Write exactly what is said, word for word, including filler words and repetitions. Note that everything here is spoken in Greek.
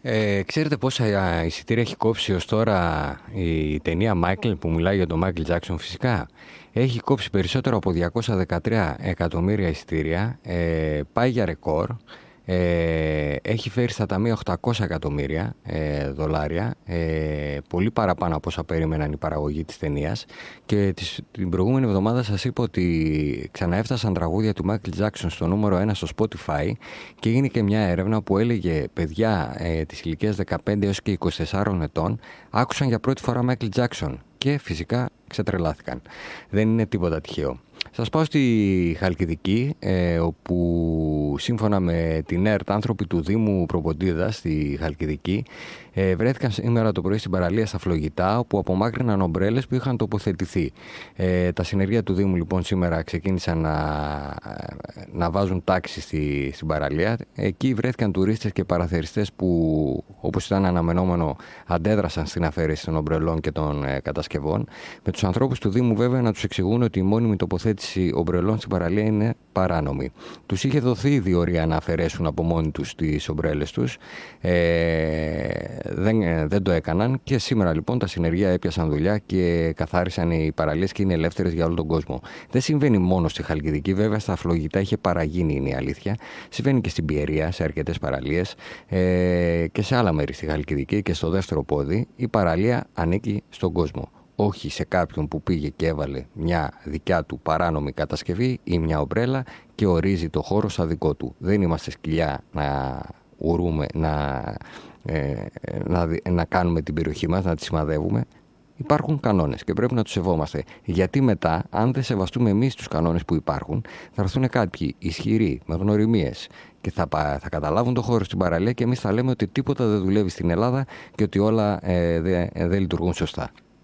Ε, ξέρετε πόσα εισιτήρια έχει κόψει ως τώρα η ταινία Michael, που μιλάει για τον Michael Jackson φυσικά? Έχει κόψει περισσότερο από διακόσια δεκατρία εκατομμύρια εισιτήρια, ε, πάει για ρεκόρ. Ε, έχει φέρει στα ταμεία οκτακόσια εκατομμύρια ε, δολάρια, ε, πολύ παραπάνω από όσα περίμεναν η παραγωγή της ταινίας. Και τις, την προηγούμενη εβδομάδα σας είπα ότι ξαναέφτασαν τραγούδια του Michael Jackson στο νούμερο ένα στο Spotify, και έγινε και μια έρευνα που έλεγε παιδιά ε, της ηλικίας δεκαπέντε έως και είκοσι τεσσάρων ετών άκουσαν για πρώτη φορά Michael Jackson και φυσικά ξετρελάθηκαν. Δεν είναι τίποτα τυχαίο. Σας πάω στη Χαλκιδική, ε, όπου σύμφωνα με την ΕΡΤ άνθρωποι του Δήμου Προποντίδα στη Χαλκιδική ε, βρέθηκαν σήμερα το πρωί στην παραλία στα Φλογητά, όπου απομάκρυναν ομπρέλες που είχαν τοποθετηθεί. Ε, τα συνεργεία του Δήμου λοιπόν σήμερα ξεκίνησαν να, να βάζουν τάξη στη, στην παραλία. Εκεί βρέθηκαν τουρίστες και παραθεριστές που, όπως ήταν αναμενόμενο, αντέδρασαν στην αφαίρεση των ομπρελών και των ε, κατασκευών. Με τους ανθρώπους του Δήμου βέβαια να τους εξηγούν ότι η μόνιμη τοποθέτηση ομπρελών στην παραλία είναι παράνομη. Τους είχε δοθεί η διορία να αφαιρέσουν από μόνοι τους τις ομπρέλες τους. Ε, δεν, δεν το έκαναν, και σήμερα λοιπόν τα συνεργεία έπιασαν δουλειά και καθάρισαν οι παραλίες και είναι ελεύθερες για όλο τον κόσμο. Δεν συμβαίνει μόνο στη Χαλκιδική, βέβαια στα Φλογητά είχε παραγίνει, είναι η αλήθεια. Συμβαίνει και στην Πιερία, σε αρκετές παραλίες ε, και σε άλλα μέρη στη Χαλκιδική και στο δεύτερο πόδι. Η παραλία ανήκει στον κόσμο, όχι σε κάποιον που πήγε και έβαλε μια δικιά του παράνομη κατασκευή ή μια ομπρέλα και ορίζει το χώρο σαν δικό του. Δεν είμαστε σκυλιά να ουρούμε, να, ε, να, να κάνουμε την περιοχή μας, να τη σημαδεύουμε. Υπάρχουν κανόνες και πρέπει να τους σεβόμαστε. Γιατί μετά, αν δεν σεβαστούμε εμείς τους κανόνες που υπάρχουν, θα έρθουν κάποιοι ισχυροί, με γνωριμίες, και θα, θα καταλάβουν το χώρο στην παραλία, και εμείς θα λέμε ότι τίποτα δεν δουλεύει στην Ελλάδα και ότι όλα ε, δεν δε λειτουργούν σωστά.